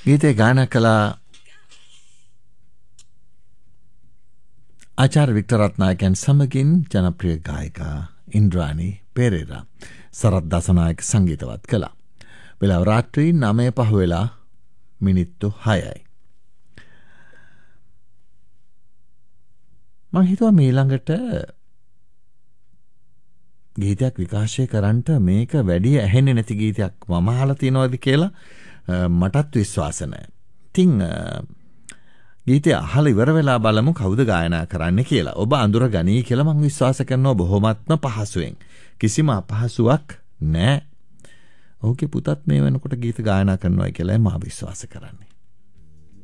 ගීතේ ගායනා කළ ආචාර්ය වික්ටර් රත්නායකයන් සමගින් ජනප්‍රිය ගායිකා ඉන්ද්‍රාණී පෙරේරා සරත් දසනායක සංගීතවත් කළා. වෙලාව රාත්‍රී 9:05 මං හිතුවා ඊළඟට ගීතයක් විකාශය කරන්නට මේක වැඩි ඇහෙන්නේ නැති ගීතයක් මම අහලා තියෙනවද කියලා මටත් විශ්වාස නැහැ. ඉතින් ගීතය අහලා ඉවර වෙලා බලමු කවුද ගායනා කරන්නේ කියලා. ඔබ අඳුර ගනී කියලා මම විශ්වාස කරනවා බොහොමත්ම පහසුවෙන්. කිසිම අපහසුයක් නැහැ. ඔහුගේ පුතත් මේ වෙනකොට ගීත ගායනා කරනවා කියලා මම විශ්වාස කරන්නේ.